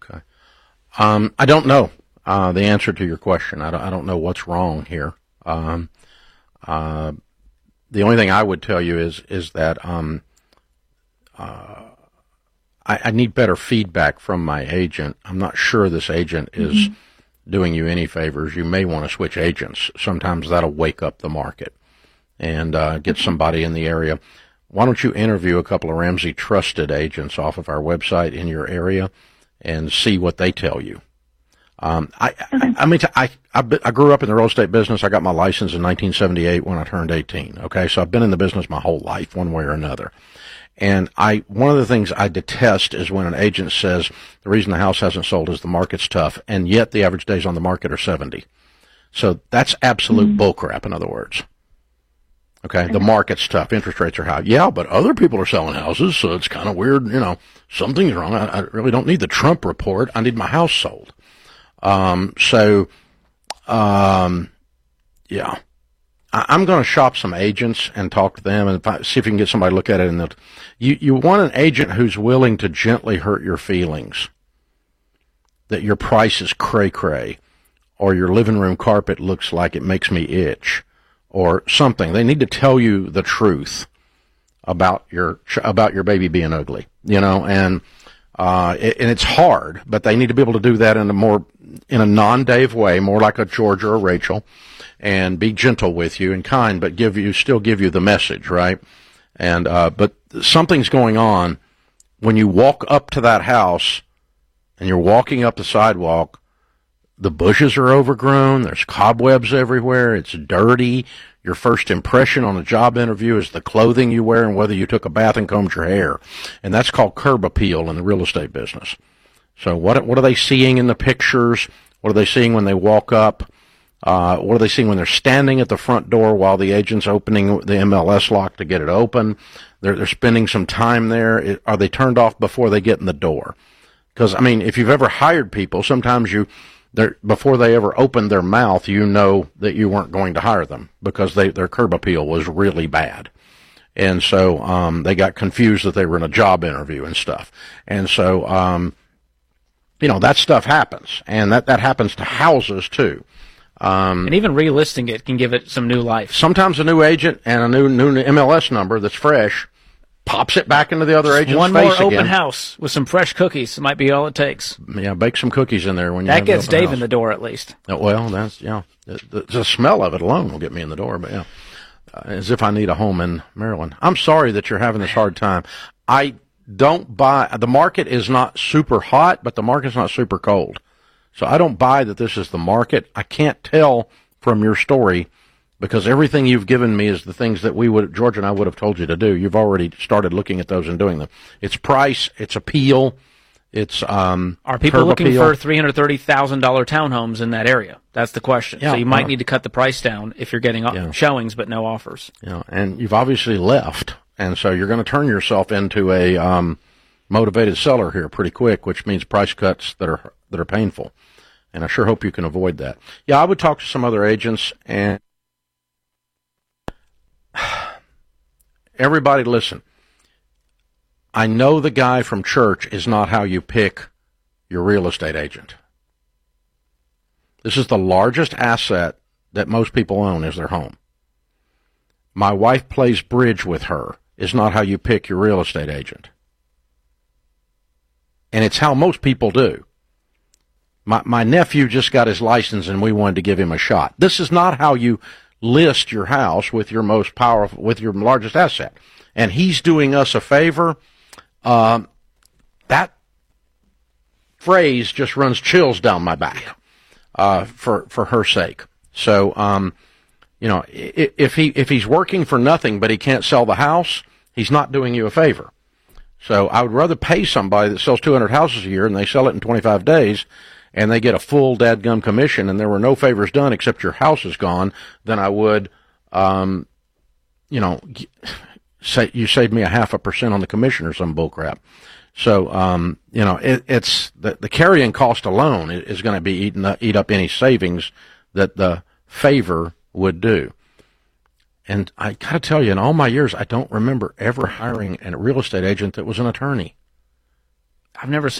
Okay. I don't know the answer to your question. I don't know what's wrong here. The only thing I would tell you is that I need better feedback from my agent. I'm not sure this agent is doing you any favors. You may want to switch agents. Sometimes that'll wake up the market and get somebody in the area. Why don't you interview a couple of Ramsey trusted agents off of our website in your area and see what they tell you? I grew up in the real estate business. I got my license in 1978 when I turned 18. Okay, so I've been in the business my whole life, one way or another. And one of the things I detest is when an agent says the reason the house hasn't sold is the market's tough, and yet the average days on the market are 70. So that's absolute bullcrap, in other words. Okay, the market's tough, interest rates are high. Yeah, but other people are selling houses, so it's kind of weird, something's wrong. I really don't need the Trump report. I need my house sold. Yeah. I'm going to shop some agents and talk to them and see if you can get somebody to look at it. And you want an agent who's willing to gently hurt your feelings, that your price is cray-cray, or your living room carpet looks like it makes me itch, or something. They need to tell you the truth about your baby being ugly, and it's hard, but they need to be able to do that in a non-Dave way, more like a George or a Rachel, and be gentle with you and kind, but still give you the message, right? And but something's going on when you walk up to that house and you're walking up the sidewalk. The bushes are overgrown. There's cobwebs everywhere. It's dirty. Your first impression on a job interview is the clothing you wear and whether you took a bath and combed your hair. And that's called curb appeal in the real estate business. So what are they seeing in the pictures? What are they seeing when they walk up? What are they seeing when they're standing at the front door while the agent's opening the MLS lock to get it open? They're spending some time there. Are they turned off before they get in the door? Because, if you've ever hired people, sometimes before they ever opened their mouth, you know that you weren't going to hire them because their curb appeal was really bad. And so they got confused that they were in a job interview and stuff. And so, that stuff happens. And that happens to houses, too. And even relisting it can give it some new life. Sometimes a new agent and a new MLS number that's fresh pops it back into the other agent's face again. One more open house with some fresh cookies might be all it takes. Yeah, bake some cookies in there when you that gets Dave house. In the door at least. Well, that's the smell of it alone will get me in the door. But yeah, as if I need a home in Maryland. I'm sorry that you're having this hard time. I don't buy. The market is not super hot, but the market's not super cold. So I don't buy that this is the market. I can't tell from your story because everything you've given me is the things that George and I would have told you to do. You've already started looking at those and doing them. It's price, it's appeal, it's Are people looking for $330,000 townhomes in that area? That's the question. Yeah, so you might need to cut the price down if you're getting showings but no offers. Yeah, and you've obviously left, and so you're going to turn yourself into a motivated seller here pretty quick, which means price cuts that are painful. And I sure hope you can avoid that. Yeah, I would talk to some other agents and everybody listen. I know the guy from church is not how you pick your real estate agent. This is the largest asset that most people own is their home. My wife plays bridge with her is not how you pick your real estate agent. And it's how most people do. My nephew just got his license and we wanted to give him a shot. This is not how you list your house with your most powerful, with your largest asset. And he's doing us a favor. That phrase just runs chills down my back, for her sake. So, if he's working for nothing but he can't sell the house, he's not doing you a favor. So I would rather pay somebody that sells 200 houses a year and they sell it in 25 days and they get a full dadgum commission and there were no favors done except your house is gone than I would, say you saved me 0.5% on the commission or some bullcrap. So, it's the carrying cost alone is going to be eat up any savings that the favor would do. And I got to tell you, in all my years, I don't remember ever hiring a real estate agent that was an attorney. I've never